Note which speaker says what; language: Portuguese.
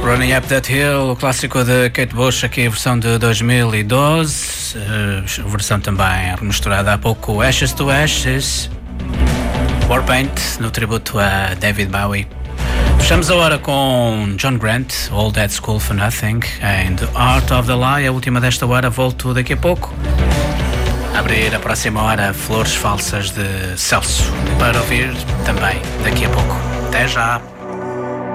Speaker 1: Running Up That Hill, o clássico de Kate Bush, aqui a versão de 2012, versão também remisturada há pouco, Ashes to Ashes, Warpaint, no tributo a David Bowie. Fechamos a hora com John Grant, All That School for Nothing, and The Art of the Lie, a última desta hora, volto daqui a pouco. A abrir a próxima hora, Flores Falsas de Celso, para ouvir também daqui a pouco. Até já!